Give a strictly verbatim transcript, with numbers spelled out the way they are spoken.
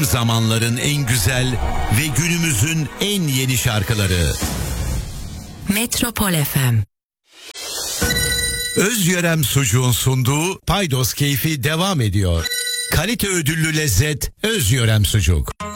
tüm zamanların en güzel ve günümüzün en yeni şarkıları. Metropol F M. Özyörem Sucuğun sunduğu Paydos Keyfi devam ediyor. Kalite ödüllü lezzet Özyörem Sucuk.